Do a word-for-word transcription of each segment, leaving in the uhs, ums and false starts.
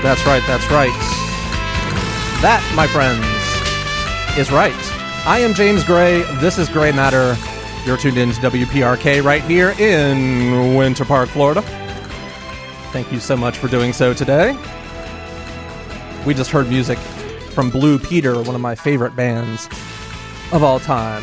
That's right, that's right. That, my friends, is right. I am James Gray. This is Gray Matter. You're tuned in to W P R K right here in Winter Park, Florida. Thank you so much for doing so today. We just heard music from Blue Peter, one of my favorite bands of all time.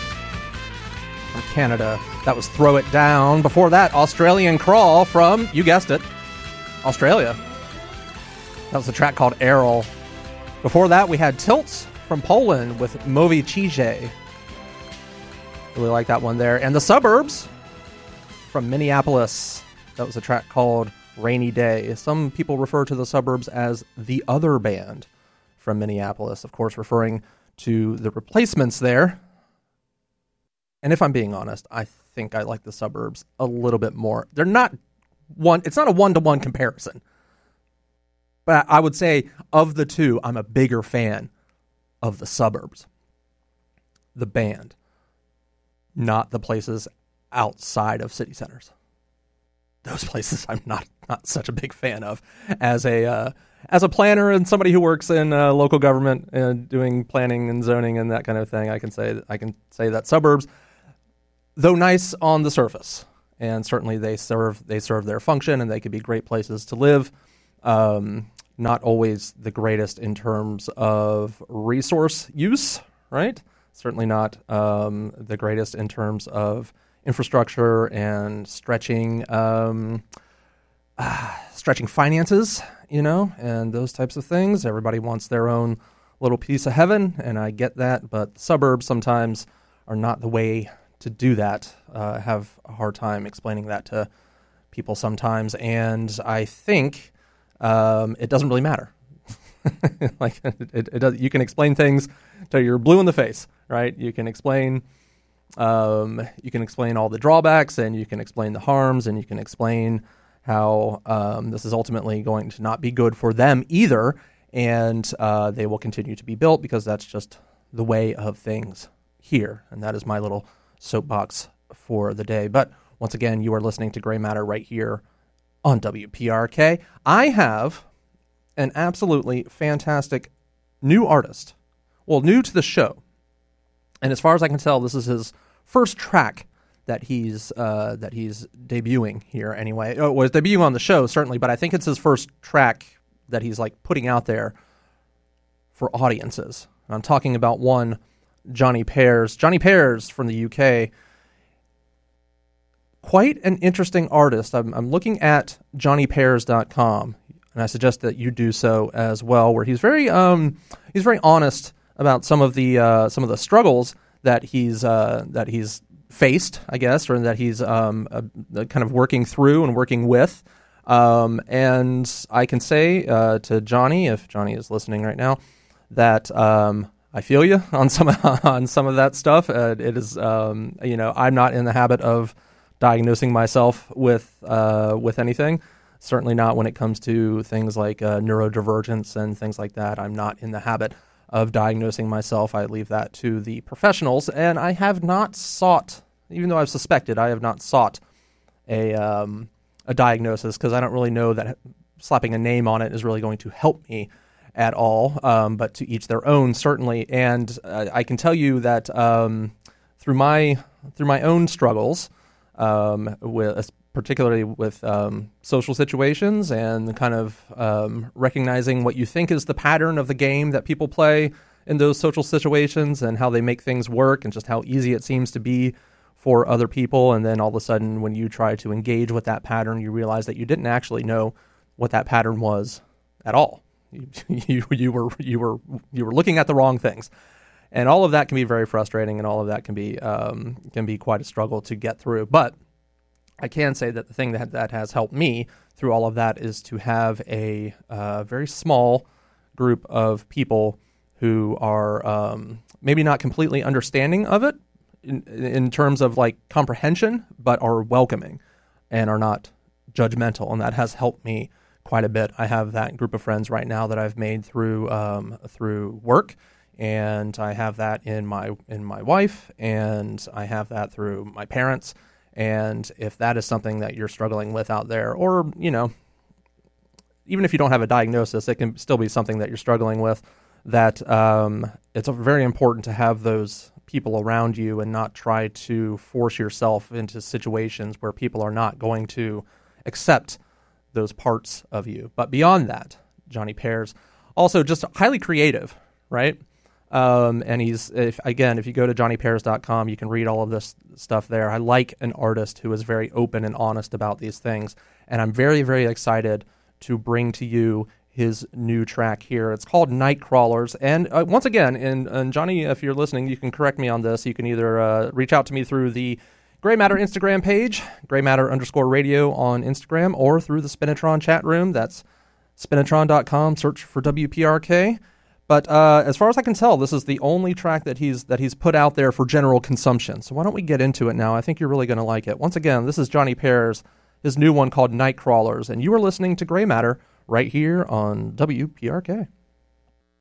From Canada. That was Throw It Down. Before that, Australian Crawl from, you guessed it, Australia. That was a track called Errol. Before that, we had Tilts from Poland with Mowi Cije. Really like that one there. And The Suburbs from Minneapolis. That was a track called Rainy Day. Some people refer to The Suburbs as the other band from Minneapolis, of course, referring to the Replacements there. And if I'm being honest, I think I like The Suburbs a little bit more. They're not one, it's not a one-to-one comparison. But I would say of the two, I'm a bigger fan of The Suburbs, the band, not the places outside of city centers. Those places I'm not, not such a big fan of. As a uh, as a planner and somebody who works in uh, local government and doing planning and zoning and that kind of thing, I can say I can say that suburbs, though nice on the surface, and certainly they serve they serve their function and they can be great places to live. Um, not always the greatest in terms of resource use, right? Certainly not um, the greatest in terms of infrastructure and stretching um, uh, stretching finances, you know, and those types of things. Everybody wants their own little piece of heaven, and I get that, but the suburbs sometimes are not the way to do that. Uh, I have a hard time explaining that to people sometimes, and I think um, it doesn't really matter. like it, it does. You can explain things till you're blue in the face, right? You can explain, um, you can explain all the drawbacks, and you can explain the harms, and you can explain how um, this is ultimately going to not be good for them either, and uh, they will continue to be built because that's just the way of things here, and that is my little soapbox for the day. But once again, you are listening to Gray Matter right here on W P R K. I have an absolutely fantastic new artist. Well, new to the show. And as far as I can tell, this is his first track that he's uh, that he's debuting here anyway. Oh, was debuting on the show, certainly, but I think it's his first track that he's like putting out there for audiences. And I'm talking about one Johnny Pears. Johnny Pears from the U K. Quite an interesting artist. I'm, I'm looking at johnny pears dot com, and I suggest that you do so as well, where he's very um, he's very honest about some of the uh, some of the struggles that he's uh, that he's faced, I guess, or that he's um, uh, kind of working through and working with. Um, and I can say uh, to Johnny, if Johnny is listening right now, that um, I feel you on some on some of that stuff. Uh, it is, um, you know, I'm not in the habit of diagnosing myself with uh, with anything. Certainly not when it comes to things like uh, neurodivergence and things like that. I'm not in the habit of diagnosing myself. I leave that to the professionals, and I have not sought, even though I've suspected, I have not sought a um, a diagnosis because I don't really know that slapping a name on it is really going to help me at all. Um, but to each their own, certainly. And uh, I can tell you that um, through my through my own struggles, um, with particularly with um, social situations and kind of um, recognizing what you think is the pattern of the game that people play in those social situations and how they make things work and just how easy it seems to be for other people. And then all of a sudden, when you try to engage with that pattern, you realize that you didn't actually know what that pattern was at all. You, you, you were you were you were looking at the wrong things, and all of that can be very frustrating, and all of that can be um, can be quite a struggle to get through. But I can say that the thing that that has helped me through all of that is to have a uh, very small group of people who are um, maybe not completely understanding of it in, in terms of like comprehension, but are welcoming and are not judgmental, and that has helped me quite a bit. I have that group of friends right now that I've made through um, through work, and I have that in my in my wife, and I have that through my parents. And if that is something that you're struggling with out there, or you know, even if you don't have a diagnosis, it can still be something that you're struggling with, that um, it's very important to have those people around you and not try to force yourself into situations where people are not going to accept those parts of you. But beyond that, Johnny Pears, also just highly creative, right? Um, and he's, if, again, if you go to johnny pears dot com, you can read all of this stuff there. I like an artist who is very open and honest about these things. And I'm very, very excited to bring to you his new track here. It's called Nightcrawlers. And uh, once again, and, and Johnny, if you're listening, you can correct me on this. You can either uh, reach out to me through the Gray Matter Instagram page, Gray Matter underscore radio on Instagram, or through the Spinatron chat room. That's spinatron dot com. Search for W P R K. But uh, as far as I can tell, this is the only track that he's that he's put out there for general consumption. So why don't we get into it now? I think you're really going to like it. Once again, this is Johnny Pears, his new one called Nightcrawlers, and you are listening to Gray Matter right here on W P R K.